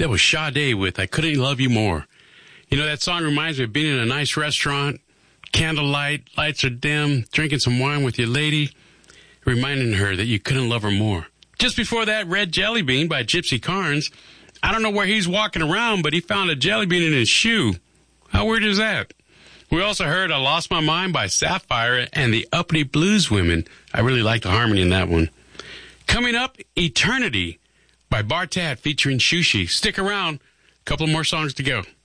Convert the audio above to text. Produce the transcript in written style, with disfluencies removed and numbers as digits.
That was Sade with I Couldn't Love You More. You know, that song reminds me of being in a nice restaurant, candlelight, lights are dim, drinking some wine with your lady, reminding her that you couldn't love her more. Just before that, Red Jelly Bean by Gypsy Carnes. I don't know where he's walking around, but he found a jelly bean in his shoe. How weird is that? We also heard I Lost My Mind by Sapphire and the Uppity Blues Women. I really like the harmony in that one. Coming up, Eternity by Bartat featuring Shushi. Stick around. A couple more songs to go.